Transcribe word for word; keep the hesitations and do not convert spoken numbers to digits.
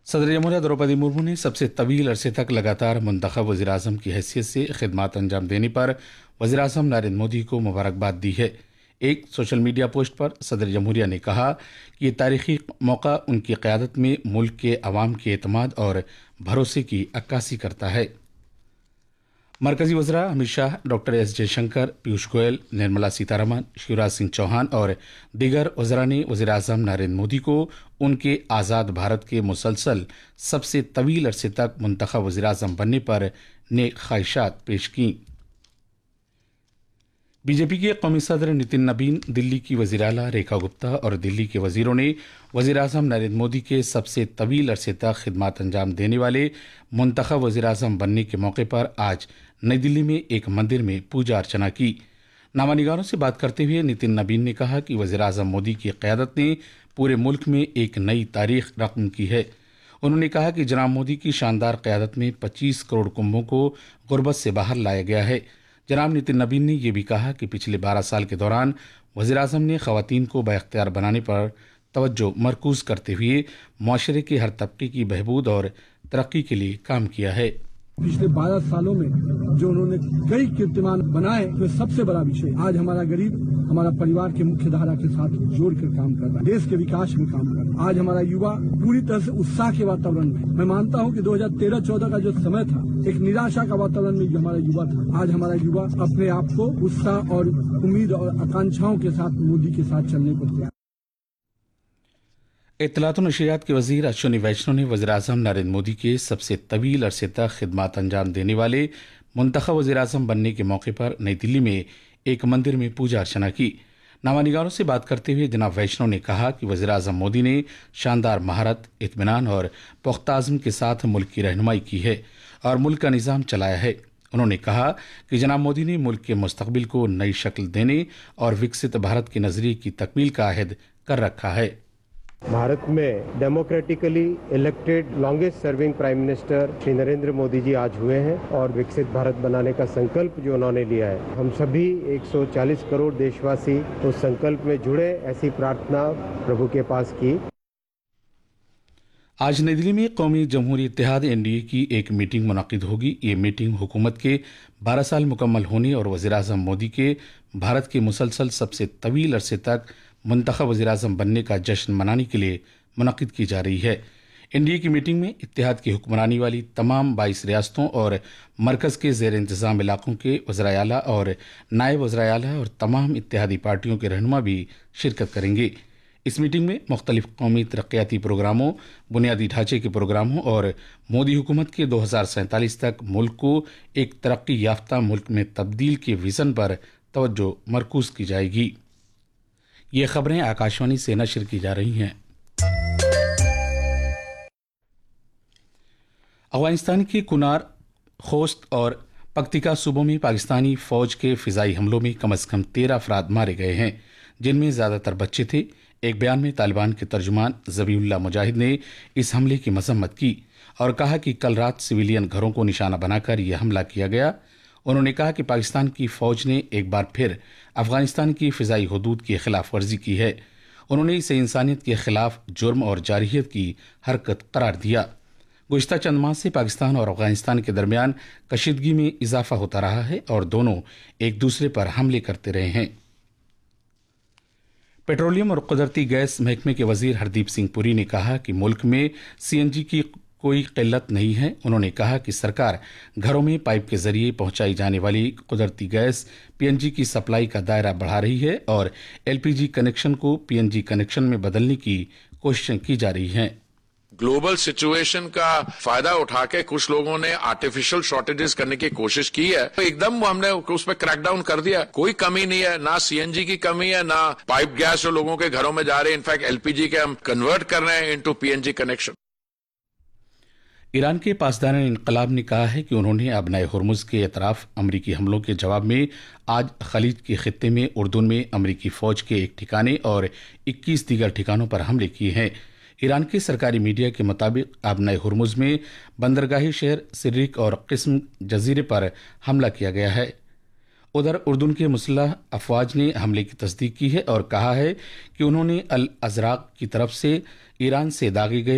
صدر جمہوریہ द्रौपदी मुर्मू ने सबसे तवील अरसे तक लगातार मुंतखब वज़ीर-ए-आज़म की हैसियत से खिदमात अंजाम देने पर वज़ीर-ए-आज़म नरेंद्र मोदी को मुबारकबाद दी है। एक सोशल मीडिया पोस्ट पर सदर जमहूरिया ने कहा कि ये तारीखी मौका उनकी क़यादत में मुल्क के अवाम के एतमाद और भरोसे की अक्कासी करता है। मरकजी वज़रा अमित शाह, डॉक्टर एस जयशंकर, पीयूष गोयल, निर्मला सीतारमन, शिवराज सिंह चौहान और दीगर वज़रा ने वज़ीर-ए-आज़म नरेंद्र मोदी को उनके आज़ाद भारत के मुसलसल सबसे तवील अरसे तक मुंतखब वज़ीर-ए-आज़म बनने पर नेक ख्वाहिशात पेश की। बीजेपी के कौमी सदर नितिन नबीन, दिल्ली की वज़ीर आला रेखा गुप्ता और दिल्ली के वज़ीरों ने वज़ीर-ए-आज़म नरेंद्र मोदी के सबसे तवील अरसे तक खिदमत अंजाम देने वाले मुंतखब वज़ीर-ए-आज़म बनने के मौके पर आज नई दिल्ली में एक मंदिर में पूजा अर्चना की। नामानिगारों से बात करते हुए नितिन नबीन ने कहा कि वज़ीर-ए-आज़म मोदी की क़यादत ने पूरे मुल्क में एक नई तारीख रक़म की है। उन्होंने कहा कि जनाब मोदी की शानदार क़यादत में पच्चीस करोड़ कुंभों को गुर्बत से बाहर लाया गया है। जनाब नितिन नबीन ने यह भी कहा कि पिछले बारह साल के दौरान वज़ीर-ए-आज़म ने ख़वातीन को बाइख्तियार बनाने पर तवज्जो मरकूज़ करते हुए मुआशरे के हर तबके की बहबूद और तरक्की के लिए काम किया है। पिछले बारह सालों में जो उन्होंने कई कीर्तिमान बनाए, तो सबसे बड़ा विषय आज हमारा गरीब हमारा परिवार के मुख्य धारा के साथ जोड़कर काम कर रहा है, देश के विकास में काम कर रहा है। आज हमारा युवा पूरी तरह से उत्साह के वातावरण में, मैं मानता हूं कि दो हज़ार तेरह चौदह का जो समय था एक निराशा का वातावरण में हमारा युवा था। आज हमारा युवा अपने आप को उत्साह और उम्मीद और आकांक्षाओं के साथ मोदी के साथ चलने को तैयार। इत्तलात और नशरियात के वज़ीर अश्विनी वैष्णव ने वज़ीर-ए-आज़म नरेंद्र मोदी के सबसे तवील अरसे तक खिदमत अंजाम देने वाले मुंतखब वज़ीर-ए-आज़म बनने के मौके पर नई दिल्ली में एक मंदिर में पूजा अर्चना की। नामानिगारों से बात करते हुए जनाब वैष्णव ने कहा कि वज़ीर-ए-आज़म मोदी ने शानदार महारत, इत्मीनान और पुख्ता अज़्म के साथ मुल्क की रहनुमाई की है और मुल्क का निज़ाम चलाया है। उन्होंने कहा कि जनाब मोदी ने मुल्क के मुस्तकबिल को नई शक्ल देने और विकसित भारत के नज़रिए की तकमील का अहद कर रखा है। भारत में democratically elected longest serving prime minister Shri Narendra Modi ji आज हुए हैं और विकसित भारत बनाने का संकल्प जो उन्होंने लिया है, हम सभी एक सौ चालीस करोड़ देशवासी उस संकल्प में जुड़े, ऐसी प्रार्थना प्रभु के पास की। आज नई दिल्ली में कौमी जमहूरी इत्तेहाद एनडीए की एक मीटिंग मुनक़िद होगी। ये मीटिंग हुकूमत के बारह साल मुकम्मल होने और वज़ीर-ए-आज़म मोदी के भारत के मुसलसल सबसे तवील अरसे तक मुंतखब वज़ीर-ए-आज़म बनने का जश्न मनाने के लिए मुनक़िद की जा रही है। एनडीए की मीटिंग में इत्तेहाद की हुक्मरानी वाली तमाम बाईस रियासतों और मरकज़ के ज़ेर इंतज़ाम इलाक़ों के वज़राए आला और नायब वज़राए आला और तमाम इत्तेहादी पार्टियों के रहनुमा भी शिरकत करेंगे। इस मीटिंग में मुख्तलिफ कौमी तरक्याती प्रोग्रामों, बुनियादी ढांचे के प्रोग्रामों और मोदी हुकूमत के दो हज़ार सैंतालीस तक मुल्क को एक तरक्की याफ्ता मुल्क में तब्दील के विज़न पर तवज्जो मरकूज़ की जाएगी। ये खबरें आकाशवाणी से नशर की जा रही हैं। अफगानिस्तान के कुनार, खोस्त और पक्तिका सूबों में पाकिस्तानी फौज के फिजाई हमलों में कम अज कम तेरह अफराद मारे गए हैं, जिनमें ज्यादातर बच्चे थे। एक बयान में तालिबान के तर्जुमान ज़बीउल्लाह मुजाहिद ने इस हमले की मजम्मत की और कहा कि कल रात सिविलियन घरों को निशाना बनाकर यह हमला किया गया। उन्होंने कहा कि पाकिस्तान की फौज ने एक बार फिर अफगानिस्तान की फिजाई हदूद की खिलाफ वर्जी की है। उन्होंने इसे इंसानियत के खिलाफ जुर्म और जारहियत की हरकत करार दिया। गुज़िश्ता चंद माह से पाकिस्तान और अफगानिस्तान के दरमियान कशीदगी में इजाफा होता रहा है और दोनों एक दूसरे पर हमले करते रहे हैं। पेट्रोलियम और कुदरती गैस महकमे के वजीर हरदीप सिंह पुरी ने कहा कि मुल्क में सीएनजी की कोई किल्लत नहीं है। उन्होंने कहा कि सरकार घरों में पाइप के जरिए पहुंचाई जाने वाली कुदरती गैस पीएनजी की सप्लाई का दायरा बढ़ा रही है और एलपीजी कनेक्शन को पीएनजी कनेक्शन में बदलने की कोशिशें की जा रही हैं। ग्लोबल सिचुएशन का फायदा उठा के कुछ लोगों ने आर्टिफिशियल शॉर्टेजेस करने की कोशिश की है, तो एकदम हमने उस पर क्रैकडाउन कर दिया। कोई कमी नहीं है, ना सीएनजी की कमी है, ना पाइप गैस जो लोगों के घरों में जा रहे हैं। इनफैक्ट एलपीजी के हम कन्वर्ट कर रहे हैं इनटू पीएनजी कनेक्शन। ईरान के पासदान इनकलाब ने कहा है कि उन्होंने अबनाए हुर्मुज के अतराफ अमरीकी हमलों के जवाब में आज खलीज के खित्ते में उर्दून में अमरीकी फौज के एक ठिकाने और इक्कीस दीगर ठिकानों पर हमले किए हैं। ईरान के सरकारी मीडिया के मुताबिक अबनाए हुर्मुज में बंदरगाही शहर सिर्रिक और किस्म जजीरे पर हमला किया गया है। उधर उर्दून के मुसल्लह अफवाज ने हमले की तस्दीक की है और कहा है कि उन्होंने अल अजराक की तरफ से ईरान से दागे गए